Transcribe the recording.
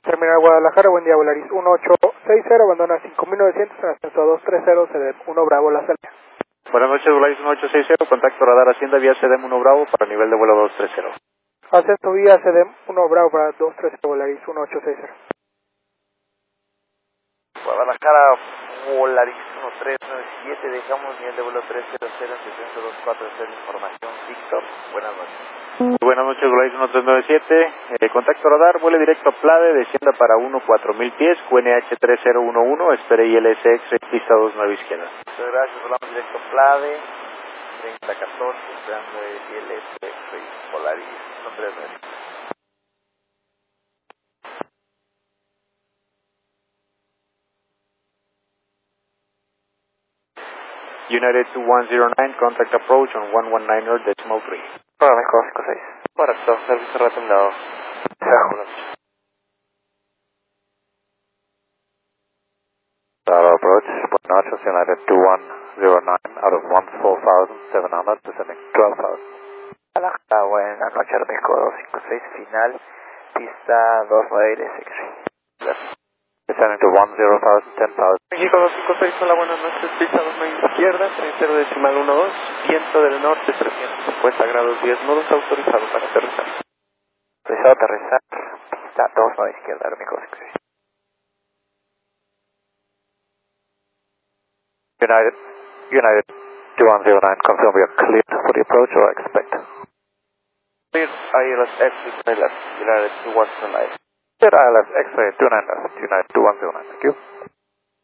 Terminal Guadalajara, buen día, Volaris 1860, abandona 5900 en ascenso a 230, CDEM 1 Bravo, la salida. Buenas noches, Volaris 1860, contacto radar Hacienda vía CDEM 1 Bravo para nivel de vuelo 230. Ascenso vía CDEM 1 Bravo para 230, Volaris 1860. Guadalajara, Volaris 1397, dejamos nivel de vuelo 300 en 624, información Víctor, buenas noches. Buenas noches, Volaris 1397, contacto radar, vuelo directo a Plade, descienda para 14000 pies, QNH 3011, espere ILSX, pista 29 izquierda. Muchas gracias, volamos directo a Plade, 3014, esperando el ILSX, Volaris 1397. United 2109, contact approach on 119.3. Para México 56. Correcto, servicio retomado. Approach, buenas noches, United 2109, out of 14,700, descending 12,000. Buenas noches, México 256, final, pista 29 Gracias. Descending to 10,000, 10,000. México 256, hola, buenas noches, pista 29 izquierda, 30.12, viento del norte 350 grados 10 nudos, autorizado para aterrizar. Autorizado a aterrizar, pista 29 izquierda, México 256. United 2109, confirm we are cleared for the approach or expect. Clear, ILS exit, United 2109. Cleared ILS X-ray 29 left, United 2109, thank you.